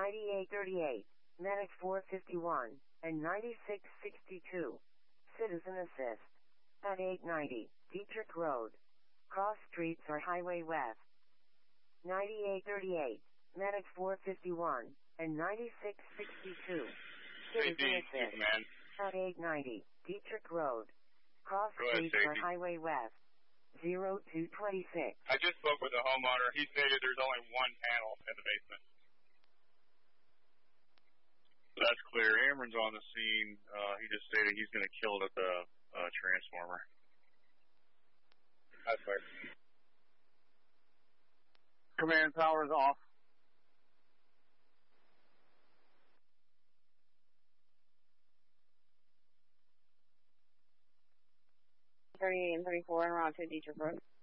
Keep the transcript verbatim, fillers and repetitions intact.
ninety-eight thirty-eight, Medic four fifty-one, and ninety-six sixty-two. Citizen assist. At eight ninety, Dietrich Road. Cross streets or Highway West. ninety-eight thirty-eight, Medic four fifty-one, and ninety-six sixty-two. Citizen assist. At eight ninety, Dietrich Road. Cross streets or Highway West. zero two twenty-six. I just spoke with the homeowner. He stated there's only one panel in the basement. So that's clear. Amron's on the scene. Uh, he just stated he's going to kill it at the uh, transformer. That's clear. Command tower's off. thirty-eight and thirty-four and around to Dietrich Road.